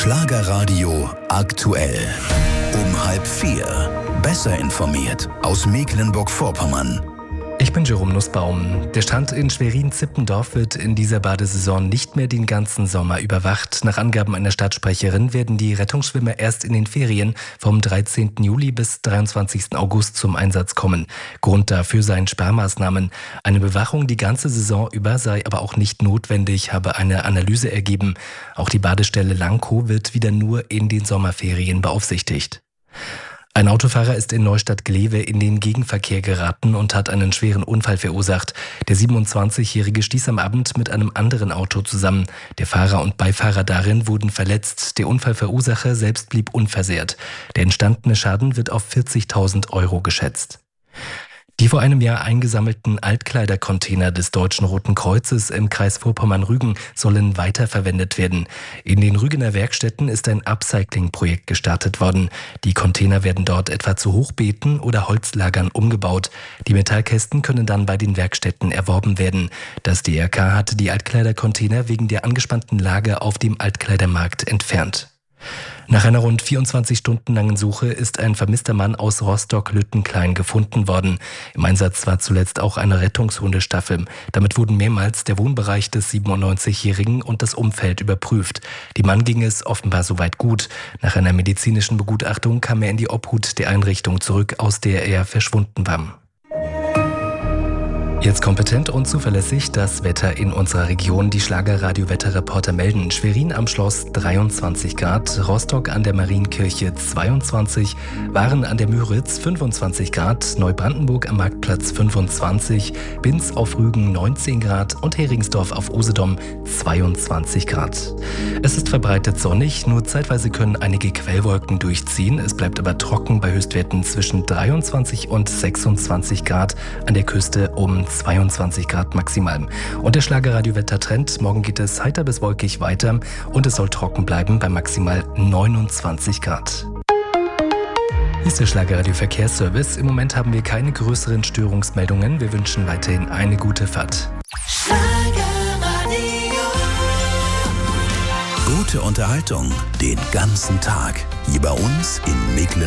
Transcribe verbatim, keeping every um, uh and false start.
Schlagerradio aktuell. Um halb vier. Besser informiert aus Mecklenburg-Vorpommern. Ich bin Jerome Nussbaum. Der Strand in Schwerin-Zippendorf wird in dieser Badesaison nicht mehr den ganzen Sommer überwacht. Nach Angaben einer Stadtsprecherin werden die Rettungsschwimmer erst in den Ferien vom dreizehnten Juli bis dreiundzwanzigsten August zum Einsatz kommen. Grund dafür seien Sparmaßnahmen. Eine Bewachung die ganze Saison über sei aber auch nicht notwendig, habe eine Analyse ergeben. Auch die Badestelle Lankow wird wieder nur in den Sommerferien beaufsichtigt. Ein Autofahrer ist in Neustadt-Glewe in den Gegenverkehr geraten und hat einen schweren Unfall verursacht. Der siebenundzwanzigjährige stieß am Abend mit einem anderen Auto zusammen. Der Fahrer und Beifahrer darin wurden verletzt. Der Unfallverursacher selbst blieb unversehrt. Der entstandene Schaden wird auf vierzigtausend Euro geschätzt. Die vor einem Jahr eingesammelten Altkleidercontainer des Deutschen Roten Kreuzes im Kreis Vorpommern-Rügen sollen weiterverwendet werden. In den Rügener Werkstätten ist ein Upcycling-Projekt gestartet worden. Die Container werden dort etwa zu Hochbeeten oder Holzlagern umgebaut. Die Metallkästen können dann bei den Werkstätten erworben werden. Das D R K hatte die Altkleidercontainer wegen der angespannten Lage auf dem Altkleidermarkt entfernt. Nach einer rund vierundzwanzig Stunden langen Suche ist ein vermisster Mann aus Rostock-Lüttenklein gefunden worden. Im Einsatz war zuletzt auch eine Rettungshundestaffel. Damit wurden mehrmals der Wohnbereich des siebenundneunzigjährigen und das Umfeld überprüft. Dem Mann ging es offenbar soweit gut. Nach einer medizinischen Begutachtung kam er in die Obhut der Einrichtung zurück, aus der er verschwunden war. Jetzt kompetent und zuverlässig das Wetter in unserer Region. Die Schlagerradio-Wetterreporter melden: Schwerin am Schloss dreiundzwanzig Grad, Rostock an der Marienkirche zweiundzwanzig, Waren an der Müritz fünfundzwanzig Grad, Neubrandenburg am Marktplatz fünfundzwanzig, Binz auf Rügen neunzehn Grad und Heringsdorf auf Usedom zweiundzwanzig Grad. Es ist verbreitet sonnig, nur zeitweise können einige Quellwolken durchziehen. Es bleibt aber trocken bei Höchstwerten zwischen dreiundzwanzig und sechsundzwanzig Grad, an der Küste um zweiundzwanzig Grad maximal. Und der Schlagerradio-Wettertrend: morgen geht es heiter bis wolkig weiter und es soll trocken bleiben bei maximal neunundzwanzig Grad. Hier ist der Schlagerradio-Verkehrsservice. Im Moment haben wir keine größeren Störungsmeldungen. Wir wünschen weiterhin eine gute Fahrt. Gute Unterhaltung den ganzen Tag. Hier bei uns in Mecklenburg.